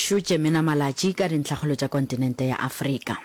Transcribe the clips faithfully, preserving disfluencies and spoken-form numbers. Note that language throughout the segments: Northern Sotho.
šotše mena malatši ka dintlhagolo tša kontinente ya Afrika.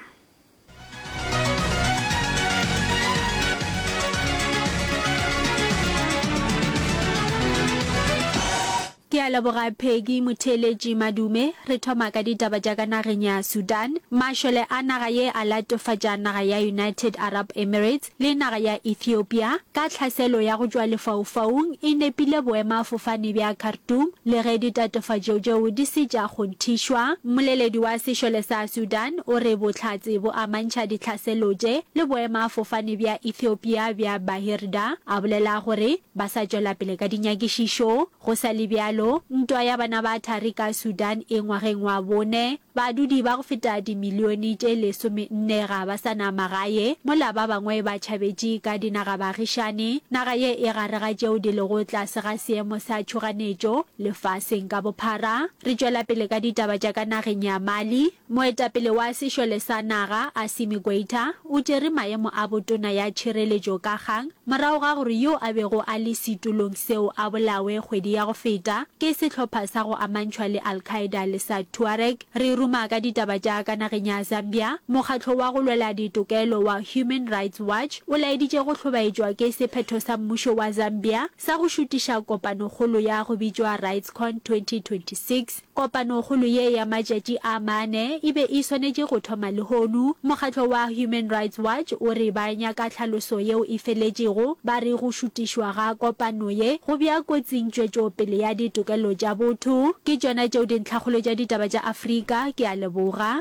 Ke a leboga Peggy Motheletši Madume. Re thoma ka ditaba tša ka nageng ya Sudan. Mašole a naga ye a latofatša naga ya United Arab Emirates le naga ya Ethiopia ka tlhaselo ya go tšwa lefaufaung e nepile boemafofane bja Khartoum le ge ditatofatšo tšeo di se tša kgonthišwa. Mmoleledi wa sešole sa Sudan o re bohlatse bo amantšha ditlhaselo tše le boemafofane bja Ethiopia bja Bahirda, a bolela gore ba sa tšwela pele ka dinyakišišo. Go sa le bjalo, ntwa ya bana ba thari ka Sudan e ngwageng wa bone. Badudi ba go feta dimilione tše lesome nne ga ba sana magae, mola ba bangwe ba tšhabetše ka dinaga bagišane. Naga ye e garega tšeo di lego tlase ga seemo sa tšhoganetšo lefaseng ka bophara. Re tšwela pele ka ditaba tša ka nageng ya Mali. Moetapele wa sešole sa naga Assimi Goita o tšere maemo a botona ya tšhireletšo ka kgang morago ga gore yo a bego a le setulong seo a bolawe kgwedi ya go feta ke sehlopha sa go amantšhwa le Al-Qaeda le sa Tuareg. Re ruma ka ditaba tša ka nageng ya Zambia. Mokgatlo wa go lwela ditokelo wa Human Rights Watch o laeditše go hlobaetšwa ke sephetho sa mmušo wa Zambia sa go šutiša kopanokgolo ya go bitšwa RightsCon twenty twenty-six. Kopanokgolo ye ya matšatši a mane e be e swanetše go thoma lehono. Mokgatlo wa Human Rights Watch o re ba nyaka tlhaloso yeo e feletšego, ba re go šutišwa ga kopano ye go bja kotsing tšwetšo pele ya ditokelo tša botho. Ke tšona tšeo dintlhagolo tša ditaba tša Afrika. Ke a leboga.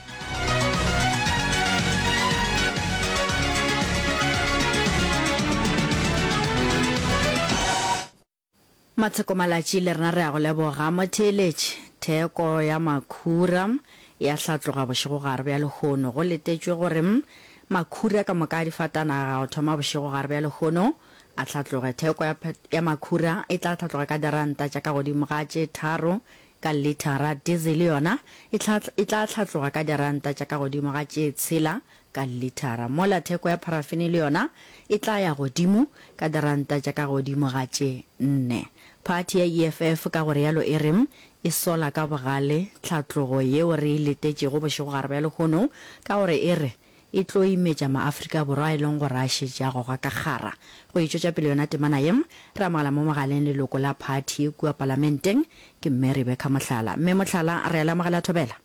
Matsheko malatši le rena re a go leboga Motheletši. Theko ya makhura ya hlatloga bošego gare bja lehono go letetšwe gore makhura ka moka di fatanaga go thoma bošego gare bja lehono a hlatloge. Theko ya makhura e tla hlatloga ka diranta tša ka godimo ga tše tharo ka litara. Diesel yona e tla hlatloga ka diranta tša ka godimo ga tše tshela ka litara. Mola theko ya parafini le yona e tla ya godimo ka diranta tša ka godimo ga tše nne. Party ya E F F ka gore yalo e rem e sola ka bogale tlhatlogo yeo re letetšego bošego gare bja lehono ka gore e re e tlo imetša maAfrika Borwa e leng gore a šetša go ga ka kgara. Go itšotša pele yona temana yem re amagala mo mogaleng leloko la party kua parlamenteng ke mme Rebecca Mohlala. Mme Mohlala re a lamogela Thobela.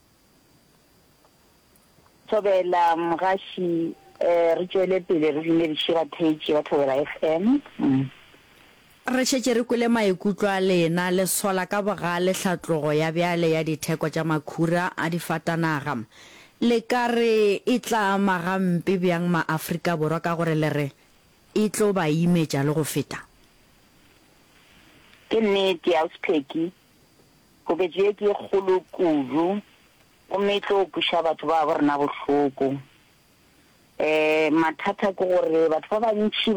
Thobela mogaši re tšwele pele re dinedišiga theetše ba Thobela F M. Re šetše re kwele maikutlo a lena le sola ka bogale hlatlogo ya bjale ya ditheko tša makhura a difatanaga. Le ka re e tla magampe bjang maAfrika Borwa ka gore le re e tlo ba imetša le go feta. Ke nnete Auspeki koketšo ye ke e kgolo kudu gomme e tlo puša batho ba borena bohloko. Um mathata ke gore batho ba bantši